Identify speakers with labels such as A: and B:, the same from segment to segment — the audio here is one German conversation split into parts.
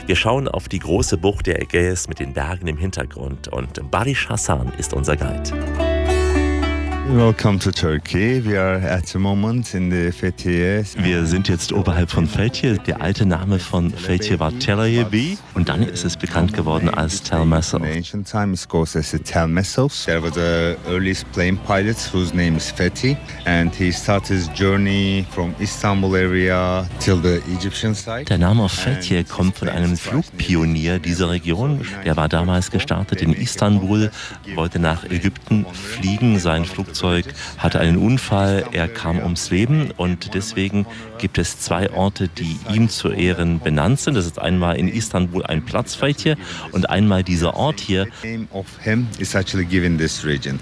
A: Wir schauen auf die große Bucht der Ägäis mit den Bergen im Hintergrund und Barış Hasan ist unser Guide.
B: Welcome to Turkey. We are at the moment in the Fethiye.
A: Wir sind jetzt oberhalb von Fethiye. Der alte Name von Fethiye war Tel Aviv und dann ist es bekannt geworden als Tel Messos.
B: In ancient times it goes as Tel Messos. There was the earliest plane pilot whose name is Fethi, and he started his journey from Istanbul area till the Egyptian side.
A: Der Name Fethiye kommt von einem Flugpionier dieser Region. Der war damals gestartet in Istanbul, wollte nach Ägypten fliegen. Sein Flugzeug hatte einen Unfall, er kam ums Leben und deswegen gibt es 2 Orte, die ihm zu Ehren benannt sind. Das ist einmal in Istanbul ein Platz Fethiye und einmal dieser Ort hier.
B: The name of him is actually given this region.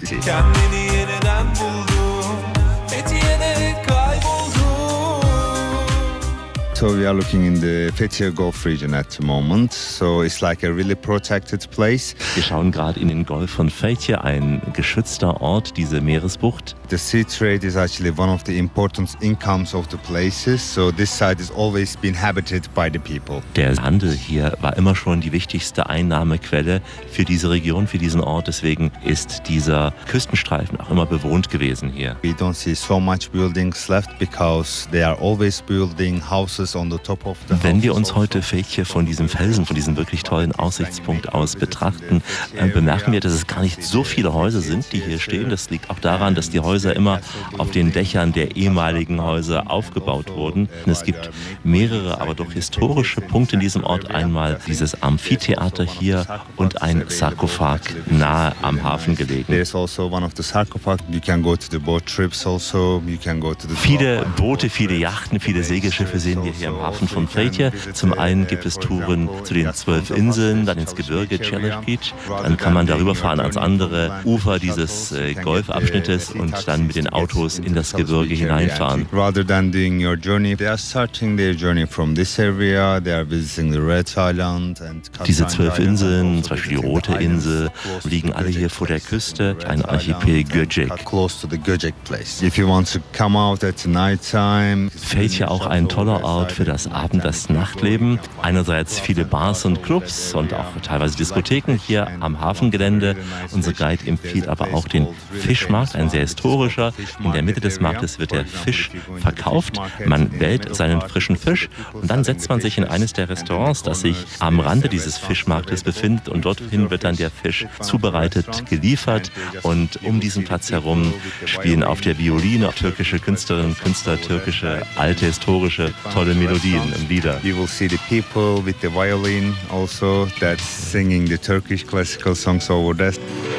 B: So we are looking in the Fethiye Gulf region at the moment. So it's like a really protected place.
A: Wir schauen gerade in den Golf von Fethiye, ein geschützter Ort, diese Meeresbucht.
B: The sea trade is actually one of the important incomes of the places. So this side has always been inhabited by the people.
A: Der Handel hier war immer schon die wichtigste Einnahmequelle für diese Region, für diesen Ort. Deswegen ist dieser Küstenstreifen auch immer bewohnt gewesen hier.
B: We don't see so much buildings left because they are always building houses on the top of the houses.
A: Wenn wir uns heute Fethiye von diesem Felsen, von diesem wirklich tollen Aussichtspunkt aus betrachten, bemerken wir, dass es gar nicht so viele Häuser sind, die hier stehen. Das liegt auch daran, dass die Häuser immer auf den Dächern der ehemaligen Häuser aufgebaut wurden. Es gibt mehrere, aber doch historische Punkte in diesem Ort. Einmal dieses Amphitheater hier und ein Sarkophag nahe am Hafen gelegen.
B: There's also one of the sarcophags. You can go to the boat trips also. You can go to the
A: Viele Boote, viele Yachten, viele Segelschiffe sehen wir hier im Hafen von Fethiye. Zum einen gibt es Touren zu den 12 Inseln, dann ins Gebirge, Çeliktepe. Dann kann man darüber fahren ans andere Ufer dieses Golfabschnittes und dann mit den Autos in das Gebirge hineinfahren.
B: Rather than doing your journey, they are starting their journey from this area. They are visiting the Red Island and
A: Diese 12 Inseln, zum Beispiel die Rote Insel, liegen alle hier vor der Küste, ein Archipel Göcek.
B: Close to the Göcek place. If you want to come out at night time,
A: Fethiye auch ein toller Ort für das Abend-, das Nachtleben. Einerseits viele Bars und Clubs und auch teilweise Diskotheken hier am Hafengelände. Unser Guide empfiehlt aber auch den Fischmarkt, ein sehr historischer. In der Mitte des Marktes wird der Fisch verkauft. Man wählt seinen frischen Fisch und dann setzt man sich in eines der Restaurants, das sich am Rande dieses Fischmarktes befindet und dorthin wird dann der Fisch zubereitet, geliefert und um diesen Platz herum spielen auf der Violine türkische Künstlerinnen und Künstler türkische, alte, historische, tolle Melodien und Lieder.
B: you will see the people with the violin also that's singing the Turkish classical songs over there.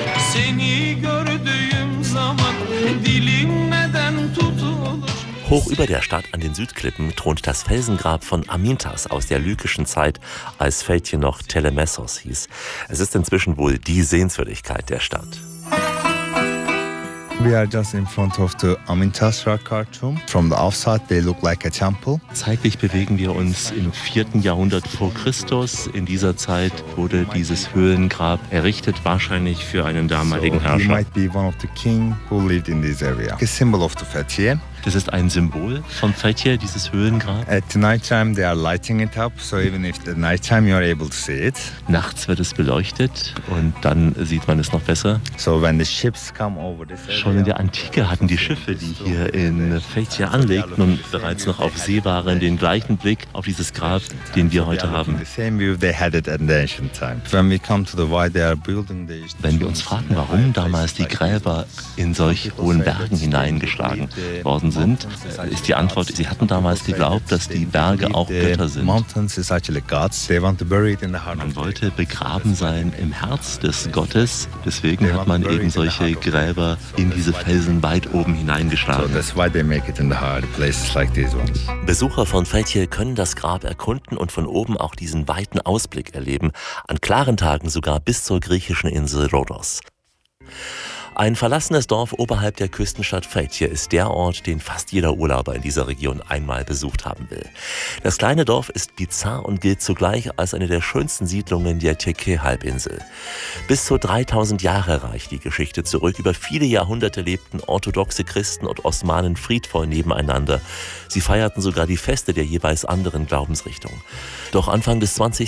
C: Seni gördüğüm zaman dilim neden tutulur?
A: Hoch über der Stadt an den Südklippen thront das Felsengrab von Amintas aus der lykischen Zeit, als Fethiye noch Tel Messos hieß. Es ist inzwischen wohl die Sehenswürdigkeit der Stadt.
B: We are just in front of the Amintas rock art tomb. From the outside they look like a temple.
A: Zeitlich bewegen wir uns im 4. Jahrhundert vor Christus. In dieser Zeit wurde dieses Höhlengrab errichtet, wahrscheinlich für einen damaligen
B: He
A: Herrscher.
B: might be one of the king who lived in this area. A symbol of the Fethiye.
A: Das ist ein Symbol von Fethiye, dieses Höhlengrab.
B: At the nighttime they are lighting it up, so even if the nighttime you are able to see it.
A: Nachts wird es beleuchtet und dann sieht man es noch besser.
B: So when the ships come over this area,
A: Schon in der Antike hatten die Schiffe, die hier in Fethiye anlegten und bereits noch auf See waren, den gleichen Blick auf dieses Grab, den wir heute haben.
B: the same view they had it at the ancient time. When we come to the why they are building this.
A: Wenn wir uns fragen, warum damals die Gräber in solch hohen Bergen hineingeschlagen worden sind, ist die Antwort, sie hatten damals geglaubt, dass die Berge auch Götter sind.
B: Mountains is actually gods. They want to bury it in the heart.
A: Man wollte begraben sein im Herz des Gottes, deswegen hat man eben solche Gräber in diese Felsen weit oben
B: So
A: hineingeschlagen.
B: that's why they make it in the heart, places like these ones.
A: Besucher von Fethiye können das Grab erkunden und von oben auch diesen weiten Ausblick erleben, an klaren Tagen sogar bis zur griechischen Insel Rhodos. Ein verlassenes Dorf oberhalb der Küstenstadt Fethiye ist der Ort, den fast jeder Urlauber in dieser Region einmal besucht haben will. Das kleine Dorf ist bizarr und gilt zugleich als eine der schönsten Siedlungen der Türkei-Halbinsel. Bis zu 3000 Jahre reicht die Geschichte zurück. Über viele Jahrhunderte lebten orthodoxe Christen und Osmanen friedvoll nebeneinander. Sie feierten sogar die Feste der jeweils anderen Glaubensrichtungen. Doch Anfang des 20.